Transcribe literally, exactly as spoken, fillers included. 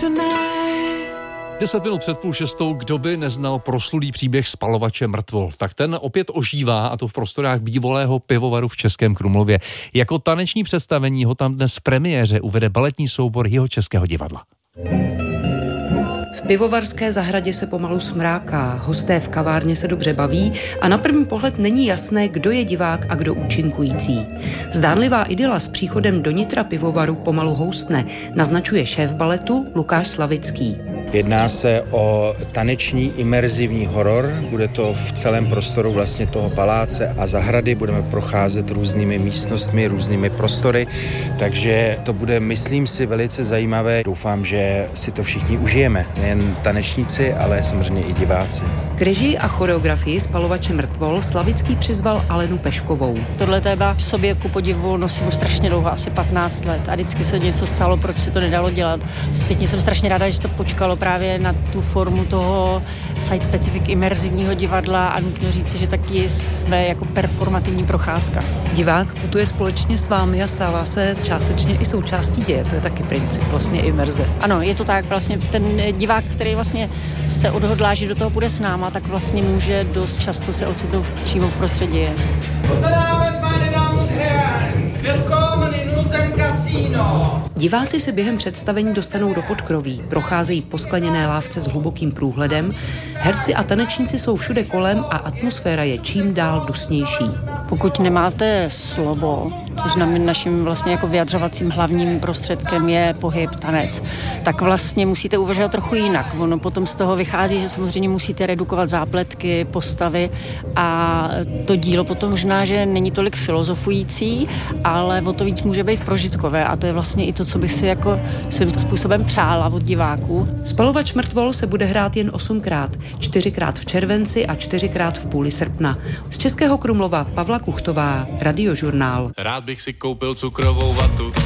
Deset minut před půl šestou, kdo by neznal proslulý příběh spalovače mrtvol, tak ten opět ožívá, a to v prostorách bývalého pivovaru v Českém Krumlově. Jako taneční představení ho tam dnes v premiéře uvede baletní soubor Jihočeského divadla. V pivovarské zahradě se pomalu smráká, hosté v kavárně se dobře baví a na první pohled není jasné, kdo je divák a kdo účinkující. Zdánlivá idyla s příchodem do nitra pivovaru pomalu houstne, naznačuje šéf baletu Lukáš Slavický. Jedná se o taneční imerzivní horor, bude to v celém prostoru vlastně toho paláce a zahrady, budeme procházet různými místnostmi, různými prostory, takže to bude, myslím si, velice zajímavé. Doufám, že si to všichni užijeme, nejen tanečníci, ale samozřejmě i diváci. K režii a choreografii spalovače mrtvol Slavický přizval Alenu Peškovou. Tohle téma v sobě ku podivu nosím už strašně dlouho, asi patnáct let a vždycky se něco stalo, proč se to nedalo dělat. Zpětně jsem strašně ráda, že to počkalo právě na tu formu toho site-specific imerzivního divadla a nutno říci, že taky jsme jako performativní procházka. Divák putuje společně s vámi a stává se částečně i součástí děje, to je taky princip vlastně imerze. Ano, je to tak, vlastně ten divák, který vlastně se odhodlá, že do toho půjde s náma, tak vlastně může dost často se ocitnout přímo v prostředí děje. Diváci se během představení dostanou do podkroví, procházejí po skleněné lávce s hlubokým průhledem, herci a tanečníci jsou všude kolem a atmosféra je čím dál dusnější. Pokud nemáte slovo, což naším vlastně jako vyjadřovacím hlavním prostředkem je pohyb, tanec, tak vlastně musíte uvažovat trochu jinak. Ono potom z toho vychází, že samozřejmě musíte redukovat zápletky, postavy a to dílo potom možná, že není tolik filozofující, ale o to víc může být prožitkové a to je vlastně i to, co bych si jako svým způsobem přála od diváků. Spalovač mrtvol se bude hrát jen osmkrát, čtyřikrát v červenci a čtyřikrát v půli srpna. Z Českého Krumlova Pavla Kuchtová, Radiožurnál. Rád bych si koupil cukrovou vatu.